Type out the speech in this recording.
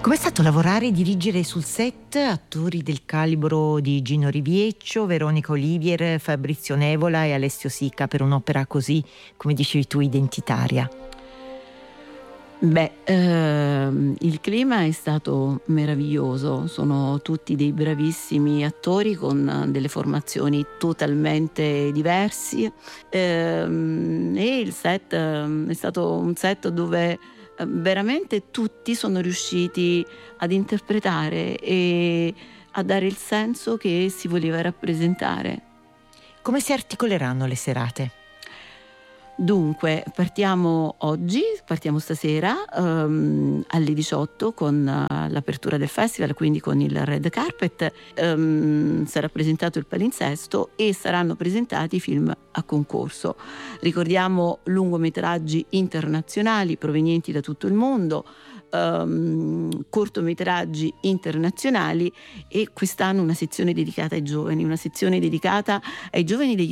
Com'è stato lavorare e dirigere sul set attori del calibro di Gino Rivieccio, Veronica Olivier, Fabrizio Nevola e Alessio Sica per un'opera così, come dicevi tu, identitaria? Il clima è stato meraviglioso, sono tutti dei bravissimi attori con delle formazioni totalmente diversi, e il set è stato un set dove veramente tutti sono riusciti ad interpretare e a dare il senso che si voleva rappresentare. Come si articoleranno le serate? Dunque, partiamo stasera alle 18 con l'apertura del festival, quindi con il red carpet. Sarà presentato il palinsesto e saranno presentati i film a concorso. Ricordiamo lungometraggi internazionali provenienti da tutto il mondo, cortometraggi internazionali e quest'anno una sezione dedicata ai giovani degli